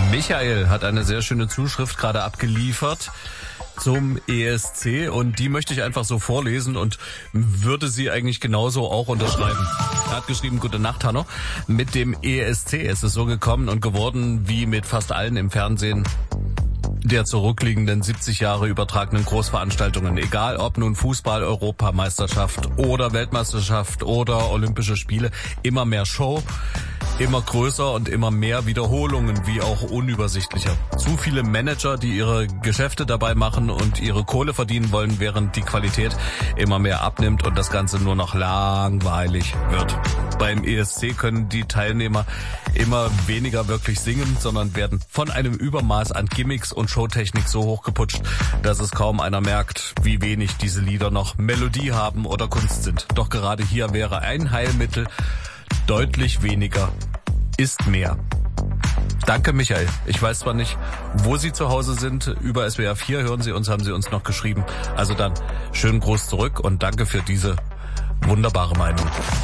Michael hat eine sehr schöne Zuschrift gerade abgeliefert zum ESC und die möchte ich einfach so vorlesen und würde sie eigentlich genauso auch unterschreiben. Er hat geschrieben: Gute Nacht, Hanno. Mit dem ESC ist es so gekommen und geworden wie mit fast allen im Fernsehen der zurückliegenden 70 Jahre übertragenen Großveranstaltungen. Egal ob nun Fußball, Europameisterschaft oder Weltmeisterschaft oder Olympische Spiele, immer mehr Show, immer größer und immer mehr Wiederholungen, wie auch unübersichtlicher. Zu viele Manager, die ihre Geschäfte dabei machen und ihre Kohle verdienen wollen, während die Qualität immer mehr abnimmt und das Ganze nur noch langweilig wird. Beim ESC können die Teilnehmer immer weniger wirklich singen, sondern werden von einem Übermaß an Gimmicks und Showtechnik so hochgeputscht, dass es kaum einer merkt, wie wenig diese Lieder noch Melodie haben oder Kunst sind. Doch gerade hier wäre ein Heilmittel: deutlich weniger ist mehr. Danke, Michael. Ich weiß zwar nicht, wo Sie zu Hause sind. Über SWR 4 hören Sie uns, haben Sie uns noch geschrieben. Also dann schönen Gruß zurück und danke für diese wunderbare Meinung.